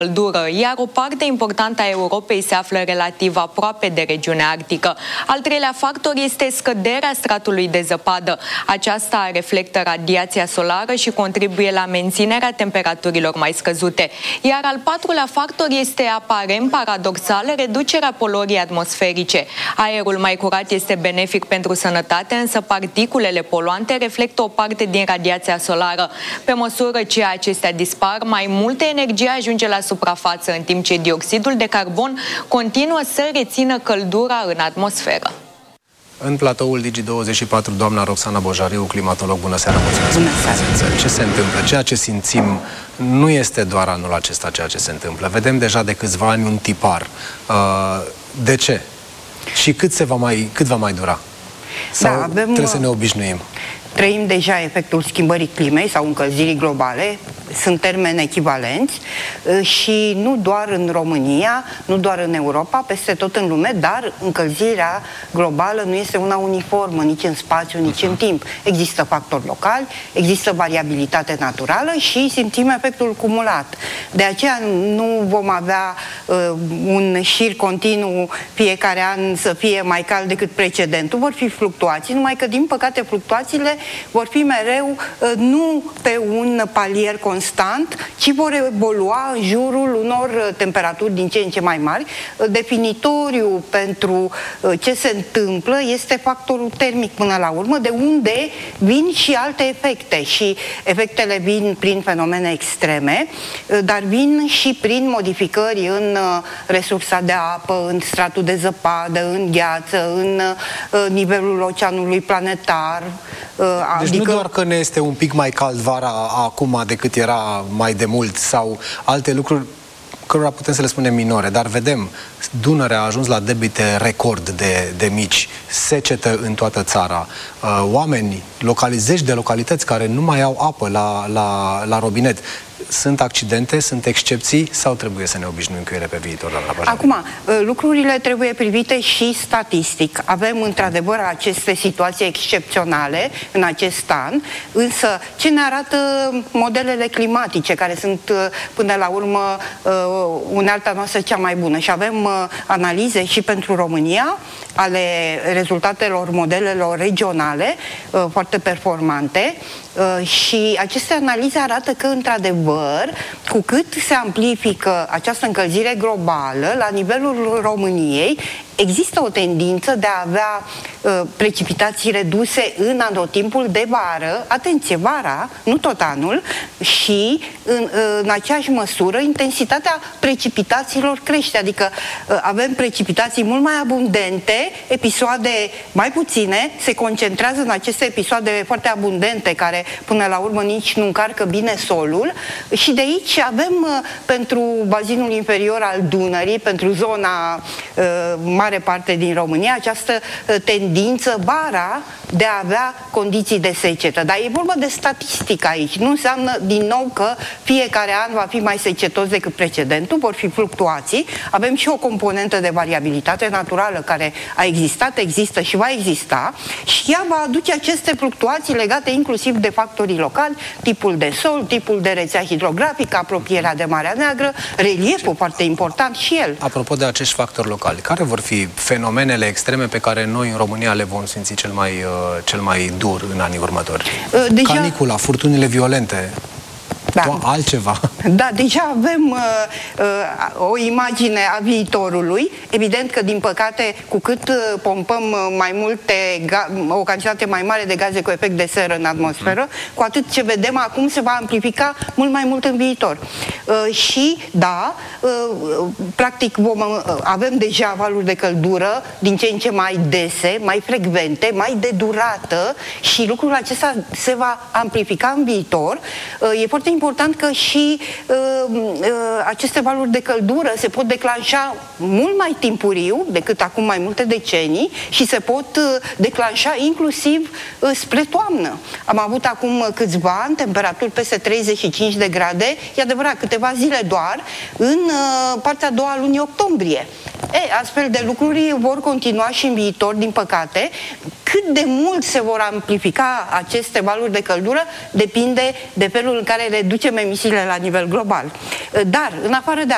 căldură, iar o parte importantă a Europei se află relativ aproape de regiunea arctică. Al treilea factor este scăderea stratului de zăpadă. Aceasta reflectă radiația solară și contribuie la menținerea temperaturilor mai scăzute. Iar al patrulea factor este aparent paradoxal reducerea poluării atmosferice. Aerul mai curat este benefic pentru sănătate, însă particulele poluante reflectă o parte din radiația solară. Pe măsură ce acestea dispar, mai multă energie ajunge la suprafață, în timp ce dioxidul de carbon continuă să rețină căldura în atmosferă. În platoul Digi24, doamna Roxana Bojariu, climatolog, bună seara, mulțumesc. Bună seara. Ce se întâmplă? Ceea ce simțim nu este doar anul acesta ceea ce se întâmplă. Vedem deja de câțiva ani un tipar. De ce? Și cât va mai dura? Sau trebuie să ne obișnuim? Trăim deja efectul schimbării climei sau încălzirii globale, sunt termeni echivalenți și nu doar în România, nu doar în Europa, peste tot în lume, dar încălzirea globală nu este una uniformă, nici în spațiu, nici în timp. Există factori locali, există variabilitate naturală și simțim efectul cumulat. De aceea nu vom avea un șir continuu fiecare an să fie mai cald decât precedentul, vor fi fluctuații, numai că din păcate fluctuațiile vor fi mereu nu pe un palier constant, ci vor evolua în jurul unor temperaturi din ce în ce mai mari. Definitoriu pentru ce se întâmplă este factorul termic până la urmă, de unde vin și alte efecte. Și efectele vin prin fenomene extreme, dar vin și prin modificări în resursa de apă, în stratul de zăpadă, în gheață, în nivelul oceanului planetar. Deci nu doar că ne este un pic mai cald vara acum decât era mai de mult sau alte lucruri cărora putem să le spunem minore, dar vedem, Dunărea a ajuns la debite record de mici, secetă în toată țara, oameni, zeci de localități care nu mai au apă la robinet. Sunt accidente, sunt excepții sau trebuie să ne obișnuim cu ele pe viitor, doamna Bojariu? Acum, lucrurile trebuie privite și statistic. Avem într-adevăr aceste situații excepționale în acest an, însă ce ne arată modelele climatice, care sunt până la urmă unealta noastră cea mai bună. Și avem analize și pentru România ale rezultatelor modelelor regionale foarte performante și aceste analize arată că într-adevăr, cu cât se amplifică această încălzire globală la nivelul României, există o tendință de a avea precipitații reduse în anotimpul de vară, atenție, vara, nu tot anul, și în aceeași măsură intensitatea precipitațiilor crește, adică avem precipitații mult mai abundente, episoade mai puține, se concentrează în aceste episoade foarte abundente, care până la urmă nici nu încarcă bine solul, și de aici avem pentru bazinul inferior al Dunării, pentru zona mare parte din România, această tendință vara de a avea condiții de secetă. Dar e vorba de statistică aici. Nu înseamnă din nou că fiecare an va fi mai secetos decât precedentul, vor fi fluctuații. Avem și o componentă de variabilitate naturală care a existat, există și va exista și ea va aduce aceste fluctuații legate inclusiv de factorii locali, tipul de sol, tipul de rețea hidrografică, apropierea de Marea Neagră, relieful foarte important și el. Apropo de acești factori locali, care vor fi fenomenele extreme pe care noi în România le vom simți cel mai dur în anii următori? Canicula, furtunile violente, altceva. Da, deja avem o imagine a viitorului. Evident că, din păcate, cu cât pompăm o cantitate mai mare de gaze cu efect de seră în atmosferă, cu atât ce vedem acum se va amplifica mult mai mult în viitor. Și, da, practic avem deja valuri de căldură din ce în ce mai dese, mai frecvente, mai de durată și lucrul acesta se va amplifica în viitor. E foarte important că și aceste valuri de căldură se pot declanșa mult mai timpuriu decât acum mai multe decenii și se pot declanșa inclusiv spre toamnă. Am avut acum câțiva ani temperaturi peste 35 de grade, e adevărat, câteva zile doar, în partea a doua a lunii octombrie. Astfel de lucruri vor continua și în viitor, din păcate. Cât de mult se vor amplifica aceste valuri de căldură depinde de felul în care reducem emisiile la nivel global. Dar, în afară de